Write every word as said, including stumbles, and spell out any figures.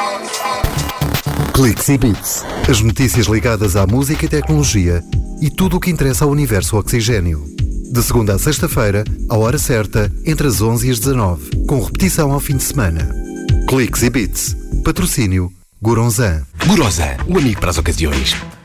Cliques e Beats. As notícias ligadas à música e tecnologia e tudo o que interessa ao universo Oxigênio. De segunda a sexta-feira, à hora certa, entre as onze e as dezanove, com repetição ao fim de semana. Cliques e Beats. Patrocínio Goronzan. Goronzan, o amigo para as ocasiões.